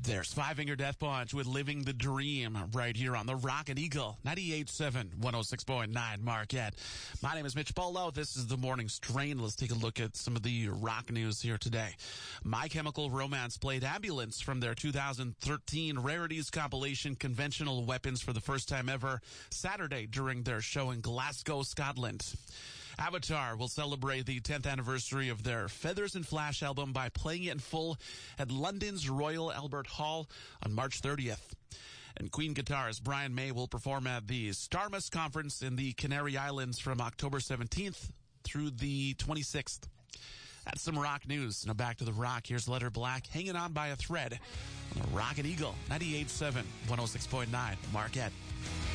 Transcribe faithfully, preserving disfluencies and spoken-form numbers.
There's Five Finger Death Punch with Living the Dream right here on the Rocket Eagle, ninety-eight point seven, one oh six point nine Marquette. My name is Mitch Polo. This is the Morning Strain. Let's take a look at some of the rock news here today. My Chemical Romance played Ambulance from their two thousand thirteen Rarities compilation Conventional Weapons for the first time ever Saturday during their show in Glasgow, Scotland. Avatar will celebrate the tenth anniversary of their Feathers and Flash album by playing it in full at London's Royal Albert Hall on March thirtieth. And Queen guitarist Brian May will perform at the Starmus Conference in the Canary Islands from October seventeenth through the twenty-sixth. That's some rock news. Now back to the rock. Here's Letter Black, Hanging On by a Thread on the Rocket Eagle, ninety-eight point seven, one oh six point nine Marquette.